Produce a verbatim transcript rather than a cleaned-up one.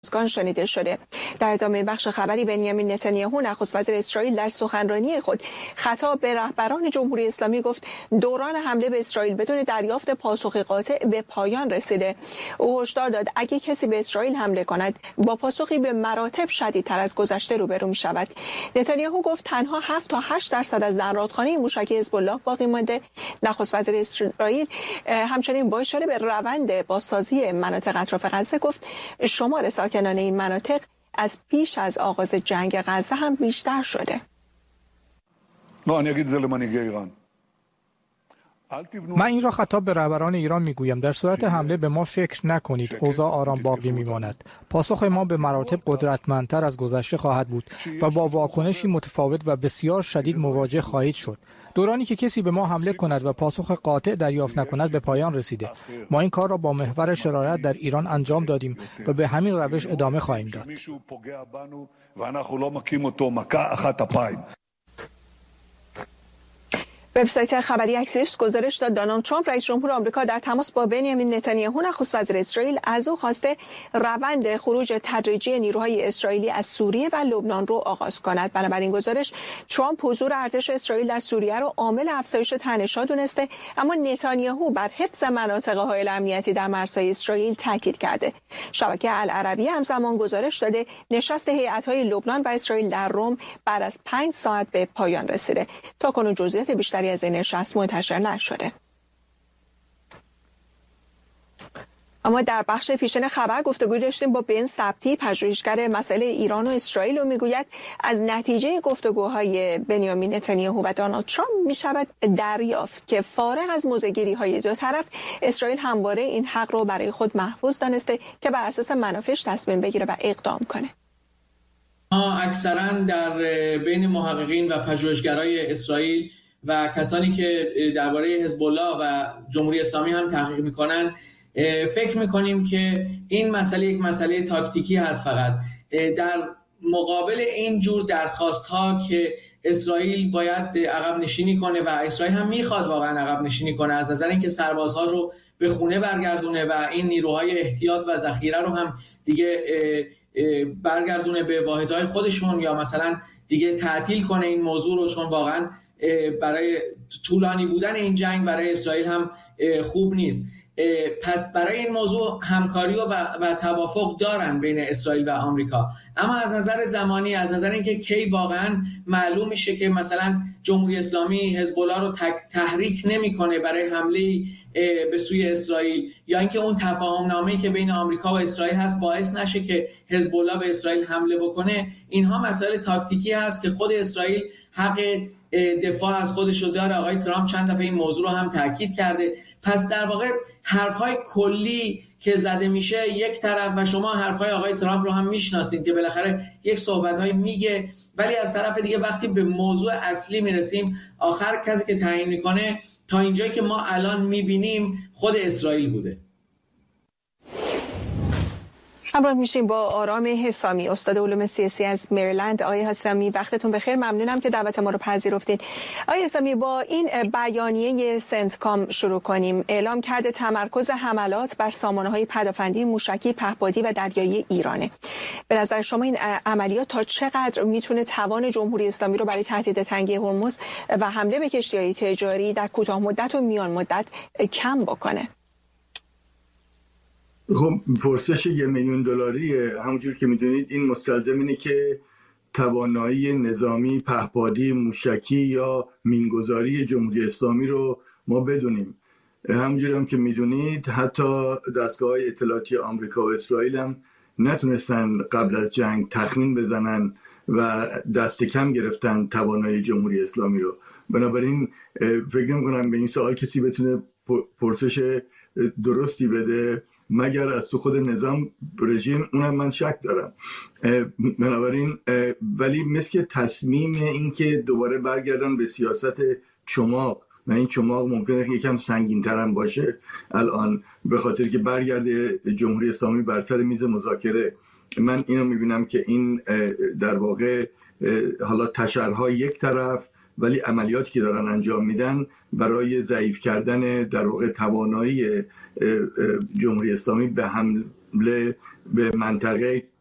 گان شنیده شده. در ادامه بخش خبری بنیامین نتانیاهو نخست وزیر اسرائیل در سخنرانی خود خطاب به رهبران جمهوری اسلامی گفت دوران حمله به اسرائیل بدون دریافت پاسخ قاطع به پایان رسیده. او هشدار داد اگه کسی به اسرائیل حمله کند با پاسخی به مراتب شدیدتر از گذشته روبرو می شود. نتانیاهو گفت تنها هفت تا هشت درصد از نردخانه موشکی حزب الله باقی مانده. نخست وزیر اسرائیل همچنین با اشاره به روند بازسازی مناطق اطراف غزه گفت شمار ساکنان این مناطق از پیش از آغاز جنگ غزه هم بیشتر شده. من این را خطاب به رهبران ایران میگویم در صورت حمله به ما فکر نکنید اوضاع آرام باقی میماند. پاسخ ما به مراتب قدرتمندتر از گذشته خواهد بود و با واکنشی متفاوت و بسیار شدید مواجه خواهید شد. دورانی که کسی به ما حمله کند و پاسخ قاطع دریافت نکند به پایان رسیده. ما این کار را با محور شرارت در ایران انجام دادیم و به همین روش ادامه خواهیم داد. وبسایت خبری اکسیوس گزارش داد دونالد ترامپ رئیس جمهور آمریکا در تماس با بنیامین نتانیاهو نخست وزیر اسرائیل از او خواسته روند خروج تدریجی نیروهای اسرائیلی از سوریه و لبنان رو آغاز کند. بنابراین گزارش ترامپ حضور ارتش اسرائیل در سوریه رو عامل افزایش تنش‌ها دونسته، اما نتانیاهو بر حفظ مناطق حائل امنیتی در مرزهای اسرائیل تاکید کرده. شبکه العربی همزمان گزارش داده نشست هیئت‌های لبنان و اسرائیل در روم بعد از پنج ساعت به پایان رسیده. تاکنون جزئیات بیشتر از این نشست منتشر نشده. اما در بخش پیشین خبر گفتگو داشتیم با بن سبتی، پژوهشگر مسائل ایران و اسرائیل، و میگوید از نتیجه گفتگوهای بنیامین نتانیاهو و دونالد ترامپ میشود دریافت که فارغ از موضع‌گیری های دو طرف اسرائیل همواره این حق رو برای خود محفوظ دانسته که بر اساس منافعش تصمیم بگیره و اقدام کنه. ما اکثرا در بین محققین و پژوهشگرای اسرائیل و کسانی که درباره حزب الله و جمهوری اسلامی هم تحقیق میکنن فکر میکنیم که این مسئله یک مسئله تاکتیکی هست. فقط در مقابل این جور درخواست ها که اسرائیل باید عقب نشینی کنه و اسرائیل هم میخواد واقعا عقب نشینی کنه از نظر اینکه سربازها رو به خونه برگردونه و این نیروهای احتیاط و ذخیره رو هم دیگه برگردونه به واحدهای خودشون یا مثلا دیگه تعطیل کنه این موضوع رو، چون واقعا برای طولانی بودن این جنگ برای اسرائیل هم خوب نیست. پس برای این موضوع همکاری و, و توافق دارن بین اسرائیل و آمریکا، اما از نظر زمانی، از نظر اینکه کی واقعا معلوم میشه که مثلا جمهوری اسلامی حزب الله رو تحریک نمیکنه برای حمله به سوی اسرائیل، یا اینکه اون تفاهم نامه‌ای که بین آمریکا و اسرائیل هست باعث نشه که حزب الله به اسرائیل حمله بکنه، اینها مسائل تاکتیکی هست که خود اسرائیل حق دفاع از خودش رو داره. آقای ترامپ چند دفعه این موضوع رو هم تاکید کرده. پس در واقع حرف‌های کلی که زده میشه یک طرف، و شما حرف‌های آقای ترامپ رو هم میشناسید که بالاخره یک صحبت‌های میگه، ولی از طرف دیگه وقتی به موضوع اصلی میرسیم آخر کسی که تعیین میکنه تا اینجایی که ما الان میبینیم خود اسرائیل بوده. همراه میشیم با آرام حسامی، استاد علوم سیاسی از مریلند. آقای حسامی وقتتون بخیر، ممنونم که دعوت ما رو پذیرفتید. آقای حسامی با این بیانیه سنتکام شروع کنیم. اعلام کرده تمرکز حملات بر سامانه‌های پدافندی موشکی پهپادی و دریایی ایرانه. به نظر شما این عملیات تا چقدر میتونه توان جمهوری اسلامی رو برای تهدید تنگی هرمز و حمله به کشتی‌های تجاری در کوتاه مدت و میان مدت کم بکنه؟ خب پرسش یه میلیون دلاریه. همونجور که میدونید این مستلزم اینه که توانایی نظامی پهپادی موشکی یا مینگذاری جمهوری اسلامی رو ما بدونیم. همونجور هم که میدونید حتی دستگاه‌های اطلاعاتی آمریکا و اسرائیل هم نتونستن قبل از جنگ تخمین بزنن و دست کم گرفتن توانایی جمهوری اسلامی رو. بنابراین فکر نمی‌کنم به این سوال کسی بتونه پرسش درستی بده مگر از تو خود نظام رژیم، اونم من شک دارم. بنابراین ولی مثل تصمیم این که دوباره برگردن به سیاست چماق، و این چماق ممکنه یکم سنگین تر هم باشه الان به خاطر که برگرده جمهوری اسلامی بر سر میز مذاکره. من اینو میبینم که این در واقع حالا تشرها یک طرف، ولی عملیاتی که دارن انجام میدن برای ضعیف کردن در واقع توانایی جمهوری اسلامی به حمل حمله به منطقه